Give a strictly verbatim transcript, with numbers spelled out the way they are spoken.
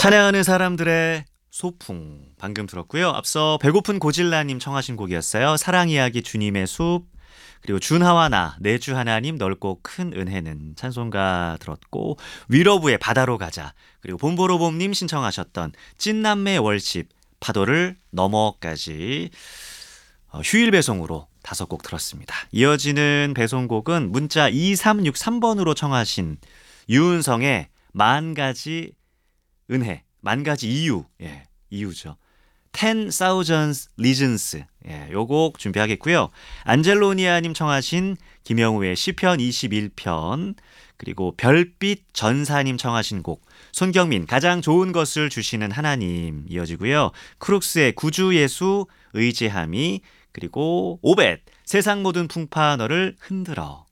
찬양하는 사람들의 소풍 방금 들었고요. 앞서 배고픈 고질라님 청하신 곡이었어요. 사랑 이야기 주님의 숲. 그리고 준하와 나 내주 하나님 넓고 큰 은혜는 찬송가 들었고, 위러브의 바다로 가자, 그리고 봄보로봄님 신청하셨던 찐남매 월십 파도를 넘어까지 어, 휴일 배송으로 다섯 곡 들었습니다. 이어지는 배송곡은 문자 이삼육삼 번으로 청하신 유은성의 만 가지 은혜, 만 가지 이유, 예, 이유죠. Ten Thousand Reasons, 예, 요곡 준비하겠고요. 안젤로니아님 청하신 김영우의 시편 이십일 편, 그리고 별빛 전사님 청하신 곡 손경민 가장 좋은 것을 주시는 하나님 이어지고요. 크룩스의 구주 예수 의지함이, 그리고 오벳 세상 모든 풍파 너를 흔들어.